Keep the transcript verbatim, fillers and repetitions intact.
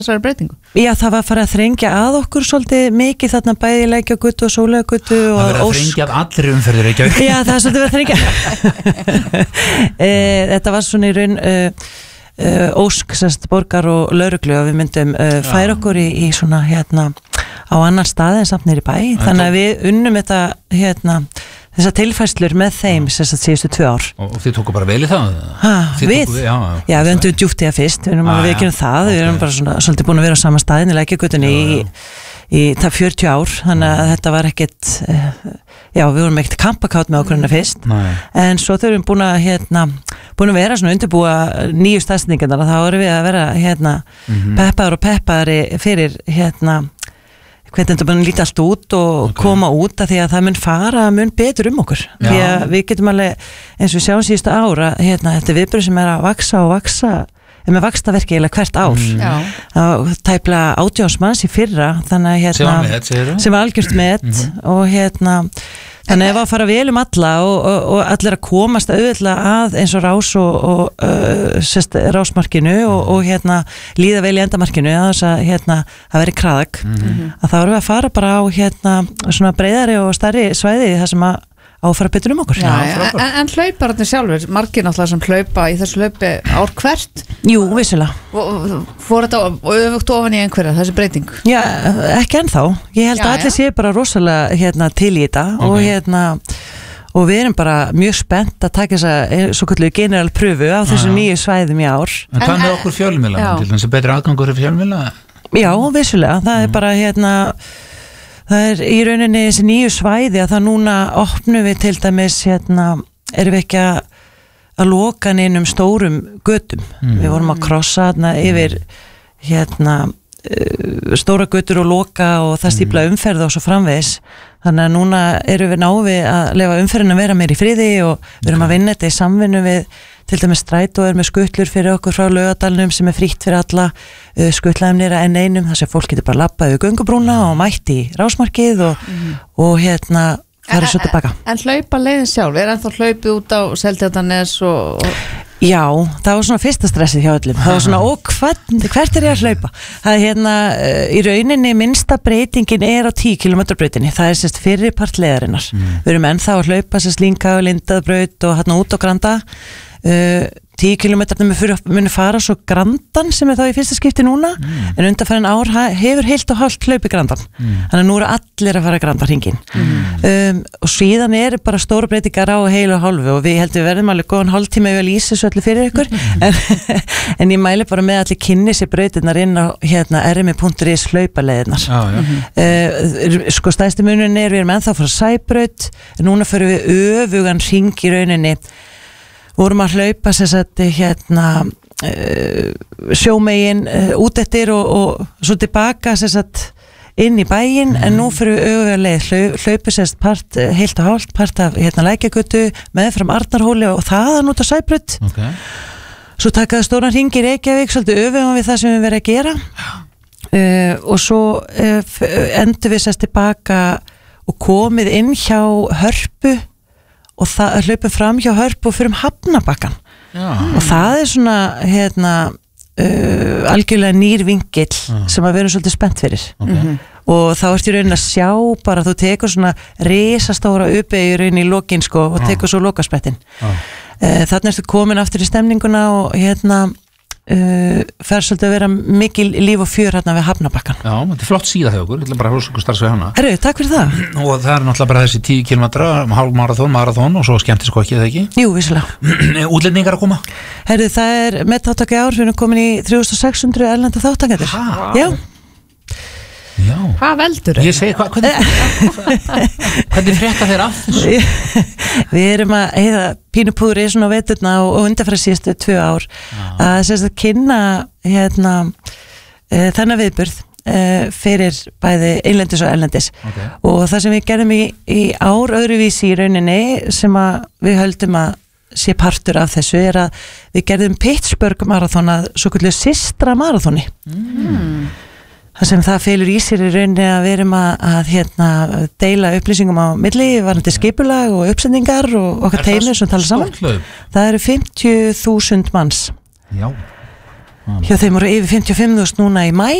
þessari breytingu? Já, það var að fara að þrengja að okkur svolítið mikið þarna bæði Lækjargötu og Sóleyjargötu og Það verið að þrengja að allir umferðir ekki Já, það er svolítið verið að þrengja Þetta var svona í raun uh, uh, ósk sérst borgar og lögreglu og við myndum uh, færa okkur í, í svona hérna á annan stað en samt niður í bæ þannig að við unnum þetta hérna þessar tilfærslur með þeim sérst síðustu tvö ár Og, og þið tóku bara vel í það? Ha, við? Tóku, já, já, við öndum djúpt í það fyrst við erum ah, að við gerum það, okay. Við erum bara svona svolítið búin að vera á sama staðin í Lækjargötunni í, í það fjörutíu ár þannig að þetta var ekkert já, við vorum ekkert kampakátt með okkurna fyrst Nei. En svo þegar við erum búin að hérna, búin að vera svona undirbúa nýju staðsendingarnar þá erum við að vera hérna mm-hmm. peppaður og peppaðari fyrir hérna hvernig þetta bara líti allt út og okay. koma út að því að það mun fara mun betur um okkur Já. Því að við getum alveg eins og við sjáum síðustu ára hérna, þetta er viðbröð sem er að vaksa og vaksa er með vakstaverki eiginlega hvert ár mm. og tæplega átján manns í fyrra þannig að hérna sem var met, sem var algjört met mm-hmm. og hérna þannig að það var að fara vel um alla og, og, og allir að komast auðvitað að eins og rás og, og uh, sest, rásmarkinu og, og hérna líða vel í endamarkinu að þess að hérna að veri kraðak mm-hmm. að þá erum við að fara bara á hérna svona breiðari og stærri svæði þar sem að áfara betur um okkur Já, já, en, en hlaupararnir sjálfur, margir náttúrulega sem hlaupa í þessu hlaupi ár hvert Jú, vissulega Fór þetta öfugt ofan í einhverja, þessi breyting? Já, ekki ennþá Ég held já, að allir séu bara rosalega hérna, til í þetta okay. og hérna og við erum bara mjög spennt að taka þessa svo kalluðu general pröfu á þessu ah, nýju svæðum í ár En hvað með okkur fjölmiðla? Til þess að betri aðgangur fyrir fjölmiðla? Já, vissulega, það mm. er bara hérna það er í rauninni þessi nýju svæði að það núna opnum við til dæmis hérna, erum við ekki að að loka neinum stórum götum mm. við vorum að krossa hérna yfir hérna stóra götur og loka og það stípla umferð og svo framvegis þannig að núna erum við návi að lefa umferðin að vera meir í friði og við erum að vinna þetta í samvinnu við til dæmis strætó er með skuttlur fyrir okkur frá Laugardalnum sem er frítt fyrir alla uh, skuttlaðum nýra en einum þar sem fólk getur bara labbað við göngubrúna og mætt í rásmarkið og, mm. og hérna það er svo tilbaka En hlaupa leiðin sjálf, er ennþá hlaupið út á Seltjarnarnes og, og Já, það var svona fyrsta stressið hjá öllum það var svona, ó, hvert, hvert er ég að hlaupa það er hérna, uh, í rauninni minnsta breytingin er á tíu kílómetra brautinni það er sérst fyrri part leiðarinnar mm. við erum ennþá að hlaupa sérst Lynghá, Lindaðbraut og hérna út á Granda uh, tíu kílómetrarnir munu fara svo Grandan sem er þá í fyrsta skipti núna mm. en undanfærin ár hefur heilt og hálft hlaupi Grandan mm. þannig að nú eru allir að fara Granda hringin mm. um, og síðan er bara stóra breytingar á heilu og hálfu og við heldum við verðum alveg góðan hálftíma við að lýsa svo allir fyrir ykkur mm. en, en ég mæli bara með allir kynni sér brautirnar inn á hérna r m i punktur is hlaupaleiðirnar ah, ja. uh, sko stæðsti munun er við erum ennþá að fara Sæbraut en núna förum við öfugan hring í rauninni vorum að hlaupa sérstaklega hérna uh, sjómegin uh, út eftir og, og svo tilbaka sérstaklega inn í bæinn mm. en nú fyrir við auðvitað leið Hlau, hlaupu sérstaklega part uh, heilt og hálft part af hérna Lækjargötu með fram Arnarhóli og þaðan út á Sæbraut okay. svo takaði stóran hring í Reykjavík svolítið öfugum við það sem við verðum að gera uh, og svo uh, endur við sérstaklega tilbaka og komið inn hjá Hörpu og það hlaupum fram hjá Hörpu og fyrir um Hafnabakkan Já. Og það er svona hérna uh, algjörlega nýr vingill Já. Sem að vera svolítið spennt fyrir okay. mm-hmm. og þá ertu í raunin að sjá bara þú tekur svona risastóra uppi í raunin í lokin sko og tekur svo lokasprettin uh, þannig ertu komin aftur í stemninguna og hérna Uh, fer svolítið að vera mikil líf og fjör hérna við Hafnabakkan Já, þetta er flott síða hjá okkur, ég ætla bara að hrósa okkur starfs við hana Herru, takk fyrir það og það er náttúrulega bara þessi tíu kílómetra hálf marathón, marathón og svo skemmtis hvað ekki, eða ekki? Jú, vissulega Útlendingar að koma? Herru, það er með þáttaka í ár, við erum komin í þrjú þúsund sex hundruð erlenda þáttakendur Já Já. Hvað veldur þau? Ég segi, hva, hvernig, hvernig frétta þeir af þessu? Við erum að heiða pínupúri svona á veturna og, og undanfæra síðustu tvö ár Já. Að sérst að kynna hérna e, þennan viðburð e, fyrir bæði innlendis og erlendis okay. og það sem við gerðum í, í ár öðruvísi í rauninni sem að við höldum að sé partur af þessu er að við gerðum Pittsburgh marathon að svo kallu systra marathoni mm. Það sem það felur í sér í rauninni að við erum að, að hérna, deila upplýsingum á milli, varandi skipulag og uppsendingar og okkar teimur sem tala saman. Hlaup? Það eru fimmtíu þúsund manns. Já. hjá þeim voru yfir fimmtíu og fimm þúsund núna í mæ